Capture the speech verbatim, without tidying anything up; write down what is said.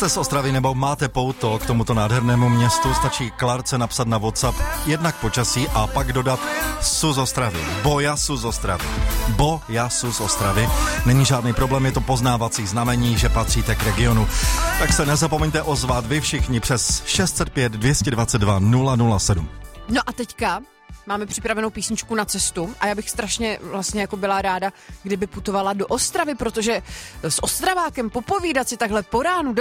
Jste z Ostravy nebo máte pouto k tomuto nádhernému městu, stačí Klárce napsat na WhatsApp jednak počasí a pak dodat su z Ostravy. Bo ja su z Ostravy. Bo ja su z Ostravy. Není žádný problém, je to poznávací znamení, že patříte k regionu. Tak se nezapomeňte ozvat vy všichni přes šest set pět dvě stě dvacet dva nula nula sedm. No a teďka máme připravenou písničku na cestu a já bych strašně vlastně jako byla ráda, kdyby putovala do Ostravy, protože s Ostravákem popovídat si takhle po ránu